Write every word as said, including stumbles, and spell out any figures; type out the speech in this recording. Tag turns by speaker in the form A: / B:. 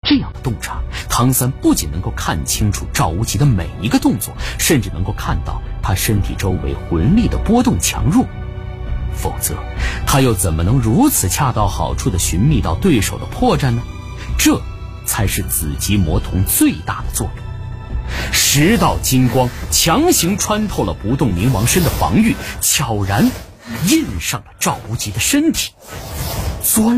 A: 这样的洞察，唐三不仅能够看清楚赵无极的每一个动作，甚至能够看到他身体周围魂力的波动强弱。否则他又怎么能如此恰到好处地寻觅到对手的破绽呢？这才是紫极魔瞳最大的作用。十道金光强行穿透了不动明王身的防御，悄然印上了赵无极的身体，钻